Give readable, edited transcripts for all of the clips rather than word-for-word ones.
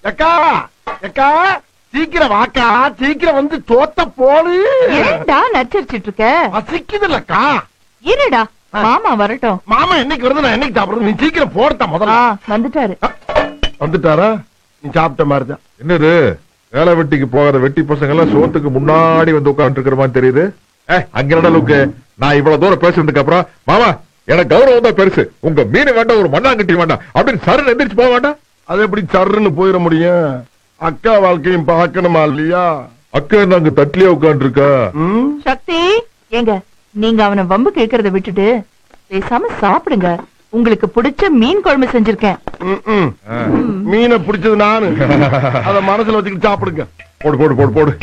எக்கா எக்கா சீக்கிரம் வாக்கா, சீக்கிரம் வந்து சோத்த போடு. ஏன்டா நச்சரிச்சிட்டு இருக்க? பசிக்குதுல்லக்கா. இருடா மாமா வரட்டும். மாமா என்னைக்கு வருது, நான் என்னைக்கு சாப்பிடுறது? நீ சீக்கிரம் போடுத்தா முதல்ல. வந்துட்டாரு. வந்துட்டாரா? நீ சாப்பிட்ட மாதிரிதான். என்னது வேலை வெட்டிக்கு போகாத வெட்டி பசங்க எல்லாம் சோத்துக்கு முன்னாடி வந்து உட்கார்ந்து இருக்கிற மாதிரி தெரியுது. அங்க அளவுக்கு நான் இவ்வளவு தூரம் பேசுறதுக்கு அப்புறம் மாமா எனக்கு கௌரவம் தான் பெருசு, உங்க மீன் வேண்டாம் ஒரு மண்ணாங்கட்டி வேண்டாம் அப்படின்னு சரண் எந்திரிச்சு போக வேண்டாம். அது எப்படி சருன்னு போயிட முடியும்? அக்கா வாழ்க்கையும் பார்க்கணுமா இல்லையா? அக்கா நாங்க தட்டிலே உட்கார்ந்து இருக்கா. சக்தி ஏங்க, நீங்க அவனை வம்பு கேட்கறத விட்டுட்டு பேசாம சாப்பிடுங்க. உங்களுக்கு பிடிச்ச மீன் குழம்பு செஞ்சிருக்கேன். மீனை பிடிச்சது நானு, அத மனசுல வச்சுக்கிட்டு சாப்பிடுங்க. போடு போடு போடு போடு.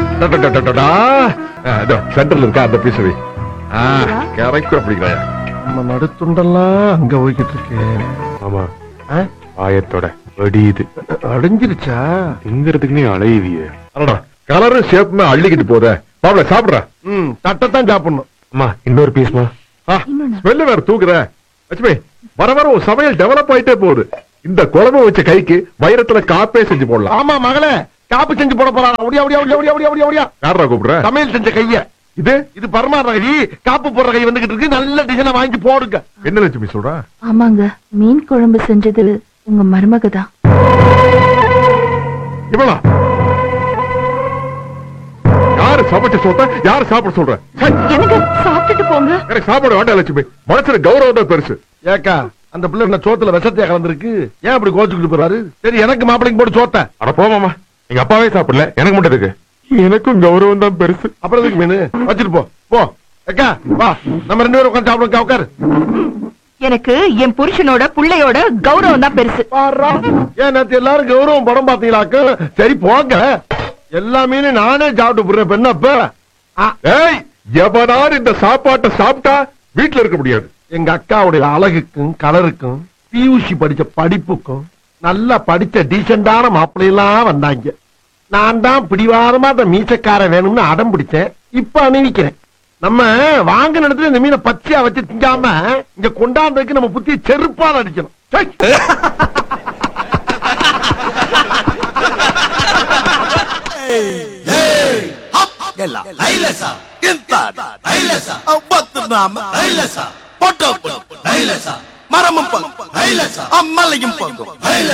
சென்டர்ல இருக்கா அந்த பீசவி கரைக்கு அப்படிங்கிறாயா? நம்ம நடுத்துண்டெல்லாம் அங்க போய்கிட்டு இருக்கேன். ஆமா ஆயத்தோட அடியுது. அடைஞ்சிருச்சா? திங்கிறதுக்கு நீ அலையுதியே. கலரும் ஷேப்புமே அள்ளிக்கிட்டு போத பாவல சாப்பிடுற. தட்டத்தான் சாப்பிடணும். அம்மா இன்னொரு பீஸ்மா. ஸ்மெல்லு வேற தூக்குற. லட்சுமி வர வர ஒரு சமையல் டெவலப் ஆயிட்டே போகுது. இந்த குழம்பு வச்ச கைக்கு வைரத்துல காப்பே செஞ்சு போடலாம். ஆமா மகளே, காப்பு செஞ்சு போட போறான். ஒடியா ஒடியா ஒடியா ஒடியா ஒடியா ஒடியா. யாரா கூப்பிடுற? சமையல் செஞ்ச கைய. இது பரமாற கை, காப்பு போடுற கை வந்துகிட்டு இருக்கு. நல்ல டிசைனை வாங்கி போடுங்க. என்ன லட்சுமி சொல்ற? ஆமாங்க, மீன் குழம்பு செஞ்சது உங்க மருமகதான். இவளா? யாரு சமைச்ச சோத்த யாரு சாப்பிட சொல்ற? எனக்கு சாப்பிட்டுட்டு போங்க. எனக்கு சாப்பாடு வேண்டாம் லட்சுமி, மனசுல கௌரவம் தான் பெருசு. ஏக்கா அந்த பிள்ளை என்ன சோத்துல விஷத்தையா கலந்துருக்கு? ஏன் அப்படி கோச்சுக்கிட்டு போறாரு? சரி எனக்கு மாப்பிளைக்கு போட்டு சோத்த. அட போமாமா, எங்க அப்பாவே சாப்பிடல, எனக்கு மட்டும் இருக்கு. எனக்கும் கௌரவம் தான் பெருசு. அப்புறம் எதுக்கு மீன் வச்சுட்டு போ. போ ஏக்கா வா, நம்ம 2 பேரும் உட்காந்து சாப்பிடுங்க. உட்காரு. எனக்கு என் புருஷனோட புள்ளையோட கௌரவம் தான் பெருசு. ஏன் நேத்து எல்லாரும் கௌரவம் படம் பாத்தீங்களாக்கு? சரி போங்க, எல்லா மீனும் நானே சாப்பிட்டு போடுறேன். என்னப்ப எவனார் இந்த சாப்பாட்டை சாப்பிட்டா வீட்டுல இருக்க முடியாது. எங்க அக்காவுடைய அழகுக்கும் கலருக்கும் பியூசி படிச்ச படிப்புக்கும் நல்லா படிச்ச டீசென்டான மாப்பிள்ளையெல்லாம் வந்தாங்க. நான் தான் பிடிவாரமா அந்த மீசக்கார வேணும்னு அடம் பிடிச்சேன். இப்ப அணிவிக்கிறேன். நம்ம வாங்க இடத்துல இந்த மீனை பச்சையா வச்சு திங்காம இங்க கொண்டாந்ததுக்கு நம்ம புத்திய செருப்பால் அடிக்கணும். மரமும் மலையும்